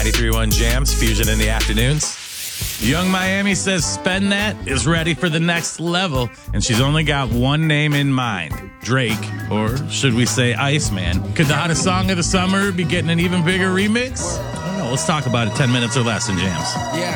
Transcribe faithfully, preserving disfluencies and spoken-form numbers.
ninety-three point one Jams, Fusion in the afternoons. Young Miami says Spend That is ready for the next level, and she's only got one name in mind, Drake, or should we say Iceman. Could the hottest song of the summer be getting an even bigger remix? I don't know. Let's talk about it ten minutes or less in Jams. Yeah.